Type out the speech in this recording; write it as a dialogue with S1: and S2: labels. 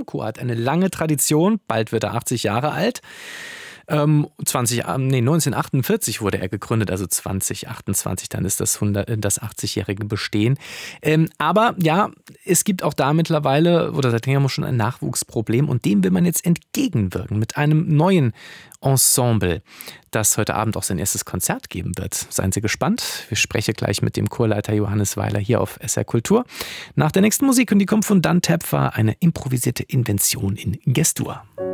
S1: Chor hat eine lange Tradition, bald wird er 80 Jahre alt. 1948 wurde er gegründet, also 2028, dann ist das 80-jährige Bestehen. Aber ja, es gibt auch da mittlerweile oder seit längerem schon ein Nachwuchsproblem und dem will man jetzt entgegenwirken mit einem neuen Ensemble, das heute Abend auch sein erstes Konzert geben wird. Seien Sie gespannt. Wir sprechen gleich mit dem Chorleiter Johannes Weiler hier auf SR Kultur. Nach der nächsten Musik, und die kommt von Dan Tepfer, eine improvisierte Invention in Gestur.